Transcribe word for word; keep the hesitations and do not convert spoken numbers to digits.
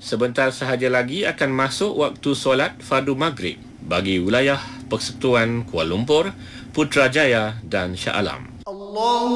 Sebentar sahaja lagi akan masuk waktu solat fardu maghrib bagi wilayah Persekutuan Kuala Lumpur, Putrajaya dan Shah Alam.